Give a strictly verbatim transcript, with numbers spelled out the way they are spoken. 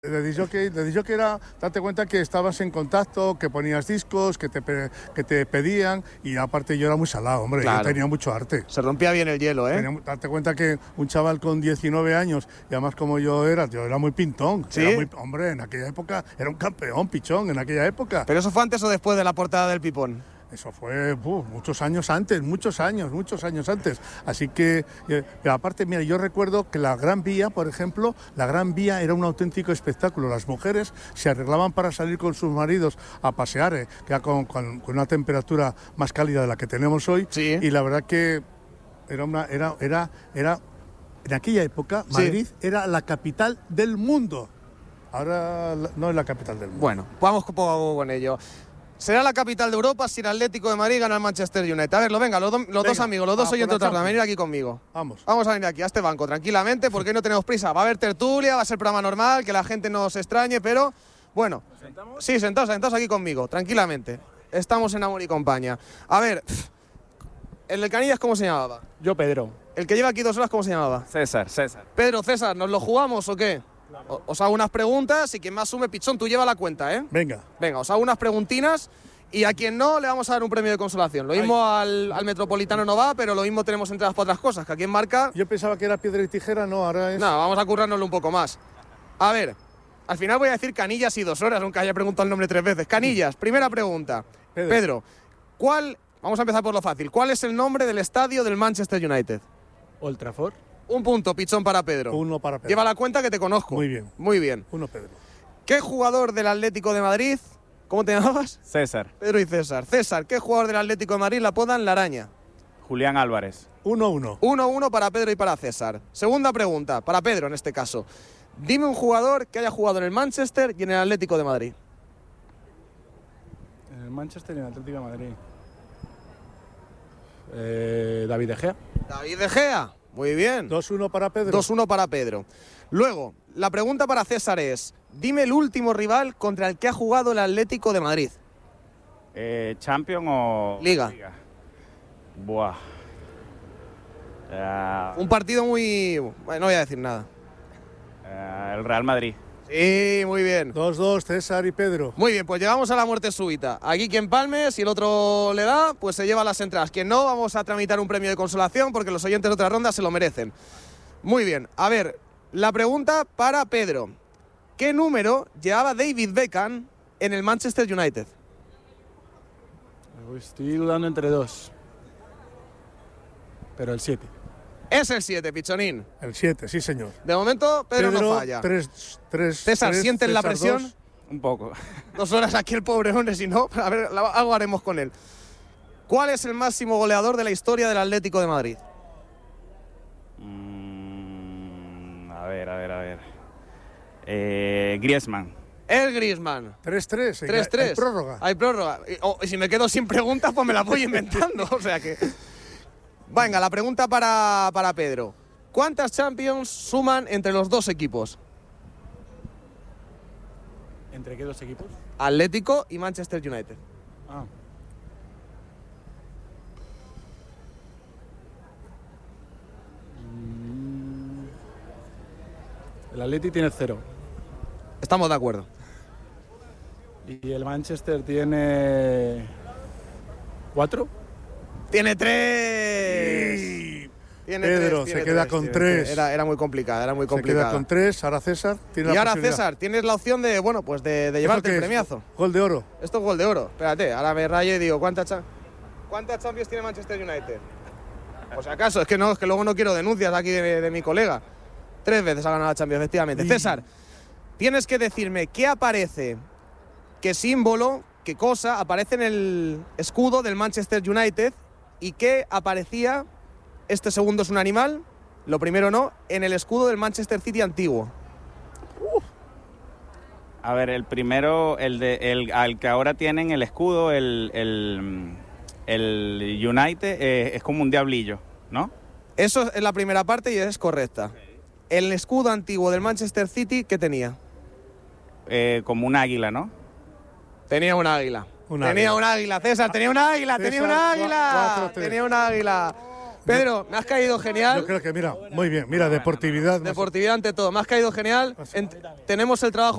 De disjockey, de disjockey era darte cuenta que estabas en contacto, que ponías discos, que te, que te pedían, y aparte yo era muy salado, hombre, claro. Yo tenía mucho arte. Se rompía bien el hielo, ¿eh? Tenía, darte cuenta que un chaval con diecinueve años, y además como yo era, yo era muy pintón. ¿Sí? Era muy, hombre, en aquella época era un campeón, pichón, en aquella época. ¿Pero eso fue antes o después de la portada del Pipón? Eso fue uh, muchos años antes, muchos años, muchos años antes. Así que, eh, aparte, mira, yo recuerdo que la Gran Vía, por ejemplo, la Gran Vía era un auténtico espectáculo. Las mujeres se arreglaban para salir con sus maridos a pasear, eh, ya con, con, con una temperatura más cálida de la que tenemos hoy. Sí. Y la verdad que era una, era, era, era, en aquella época, Madrid sí. era la capital del mundo. Ahora no es la capital del mundo. Bueno, vamos un poco con ello. Será la capital de Europa si el Atlético de Madrid gana el Manchester United. A ver, lo venga, los, do, los venga, dos amigos, los dos oyentes otra vez, venir aquí conmigo. Vamos. Vamos a venir aquí, a este banco, tranquilamente, porque hoy no tenemos prisa. Va a haber tertulia, va a ser programa normal, que la gente no se extrañe, pero bueno. ¿Nos sentamos? Sí, sentados, sentados aquí conmigo, tranquilamente. Estamos en Amor y Compañía. A ver, ¿el de Canillas cómo se llamaba? Yo, Pedro. ¿El que lleva aquí dos horas cómo se llamaba? César, César. Pedro, César, ¿nos lo jugamos o qué? Claro. Os hago unas preguntas y quien más sume, Pichón, tú lleva la cuenta, ¿eh? Venga. Venga, os hago unas preguntinas y a quien no le vamos a dar un premio de consolación. Lo mismo al, al Metropolitano no va, pero lo mismo tenemos entradas para otras cosas, que aquí en Marca... Yo pensaba que era piedra y tijera, no, ahora es... No, vamos a currárnoslo un poco más. A ver, al final voy a decir Canillas y dos horas, aunque haya preguntado el nombre tres veces. Canillas, primera pregunta. Pedro. Pedro, ¿cuál... Vamos a empezar por lo fácil. ¿Cuál es el nombre del estadio del Manchester United? Old Trafford. Un punto, Pichón, para Pedro. Uno para Pedro. Lleva la cuenta que te conozco. Muy bien. Muy bien. Uno, Pedro. ¿Qué jugador del Atlético de Madrid... ¿Cómo te llamabas? César. Pedro y César. César, ¿qué jugador del Atlético de Madrid la apodan La Araña? Julián Álvarez. Uno, uno. Uno, uno para Pedro y para César. Segunda pregunta, para Pedro en este caso. Dime un jugador que haya jugado en el Manchester y en el Atlético de Madrid. En el Manchester y en el Atlético de Madrid. Eh, David De Gea. David De Gea. Muy bien. dos uno para Pedro. dos uno para Pedro. Luego, la pregunta para César es, dime el último rival contra el que ha jugado el Atlético de Madrid. Eh, ¿Champion o...? Liga. Liga. Buah. Uh, Un partido muy... Bueno, no voy a decir nada. Uh, el Real Madrid. Sí, muy bien. dos dos, César y Pedro. Muy bien, pues llegamos a la muerte súbita. Aquí quien palme, si el otro le da, pues se lleva las entradas. Quien no, vamos a tramitar un premio de consolación porque los oyentes de otra ronda se lo merecen. Muy bien, a ver, la pregunta para Pedro. ¿Qué número llevaba David Beckham en el Manchester United? Estoy dudando entre dos. Pero el siete. Es el siete, Pichonín. El siete, sí, señor. De momento, Pedro, Pedro no falla. Tres, tres, César, tres, ¿sientes César la presión? Dos. Un poco. Dos horas aquí el pobre hombre, si no, a ver, algo haremos con él. ¿Cuál es el máximo goleador de la historia del Atlético de Madrid? Mm, a ver, a ver, a ver. Eh, Griezmann. El Griezmann. tres tres. tres tres. Hay prórroga. Hay prórroga. Y, oh, y si me quedo sin preguntas, pues me las voy inventando. O sea que... Venga, la pregunta para, para Pedro. ¿Cuántas Champions suman entre los dos equipos? ¿Entre qué dos equipos? Atlético y Manchester United. Ah. El Atleti tiene cero. Estamos de acuerdo. Y el Manchester tiene... ¿Cuatro? ¡Tiene tres! Sí. Tiene Pedro tres, se tiene queda tres, con tiene tres. tres. Era, era muy complicada, era muy complicada. Se queda con tres, ahora César tiene y la ahora posibilidad. César, tienes la opción de, bueno, pues de, de llevarte el premiazo. Gol de oro. Esto es gol de oro. Espérate, ahora me rayo y digo, ¿cuántas cha ¿cuántas Champions tiene Manchester United? Por si acaso, es que no, es que luego no quiero denuncias aquí de, de mi colega. Tres veces ha ganado la Champions, efectivamente. Sí. César, tienes que decirme qué aparece, qué símbolo, qué cosa aparece en el escudo del Manchester United y qué aparecía, este segundo es un animal, lo primero no, en el escudo del Manchester City antiguo. Uh. A ver, el primero, el de el al que ahora tienen el escudo, el, el, el United, eh, es como un diablillo, ¿no? Eso es la primera parte y es correcta. Okay. El escudo antiguo del Manchester City, ¿qué tenía? Eh, como un águila, ¿no? Tenía un águila. Un tenía águila. un águila, César, tenía un águila, César, tenía un águila. cuatro, tenía un águila. Pedro, me has caído genial. Yo creo que, mira, muy bien, mira, deportividad. Deportividad ante todo, me has caído genial. En- tenemos el trabajo